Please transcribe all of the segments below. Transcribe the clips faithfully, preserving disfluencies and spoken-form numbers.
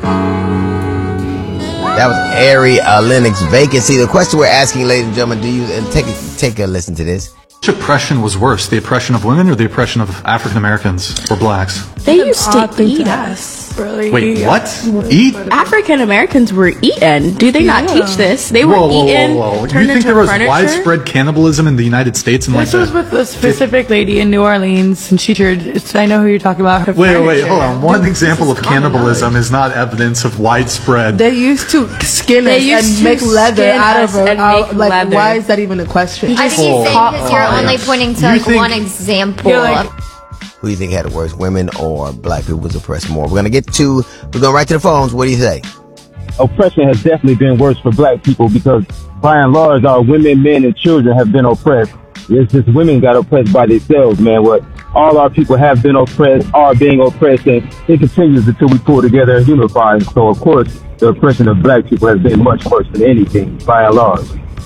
That was Ari uh, Lennox, Vacancy. The question we're asking, ladies and gentlemen, do you and take a, take a listen to this? Which oppression was worse, the oppression of women or the oppression of African Americans or blacks? They used to eat us. Really? Wait, what? Eat? African Americans were eaten. Do they not Yeah. teach this? They were Whoa, whoa, eaten. whoa, whoa. You Turned think into there was furniture? widespread cannibalism in the United States? In This like was the, with a specific lady in New Orleans, and she turned. it's- I know who you're talking about. Her Wait, wait, furniture. hold on. One example of cannibalism is not evidence of widespread. They used to skin They us used and to make leather skin out us of it. and Uh, make like, leather. why is that even a question? I think he's saying because you're only pointing to You like think- one example. You're like- Who do you think had it worse, women or black people was oppressed more? We're going to get to, we're going right to the phones. What do you say? Oppression has definitely been worse for black people because by and large our women, men, and children have been oppressed. It's just women got oppressed by themselves, man. What all our people have been oppressed, are being oppressed, and it continues until we pull together and unify. So of course the oppression of black people has been much worse than anything by and large.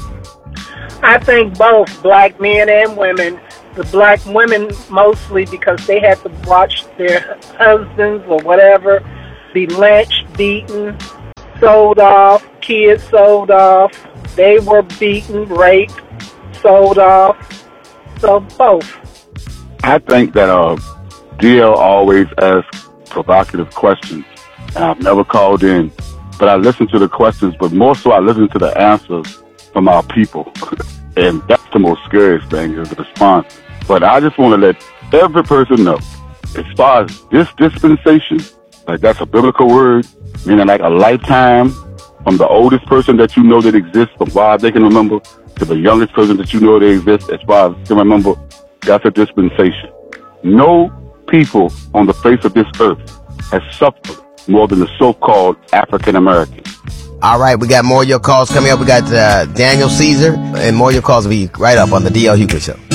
I think both black men and women. The black women mostly because they had to watch their husbands or whatever be lynched, beaten, sold off, kids sold off. They were beaten, raped, sold off. So both. I think that uh, D L always asks provocative questions. And I've never called in, but I listen to the questions, but more so I listen to the answers from our people. And that's the most scariest thing is the response. But I just want to let every person know, as far as this dispensation, like that's a biblical word, meaning like a lifetime from the oldest person that you know that exists, from far as they can remember, to the youngest person that you know they exist, as far as they can remember, that's a dispensation. No people on the face of this earth has suffered more than the so-called African Americans. All right, we got more of your calls coming up. We got uh, Daniel Caesar, and more of your calls will be right up on the D L Hughley Show.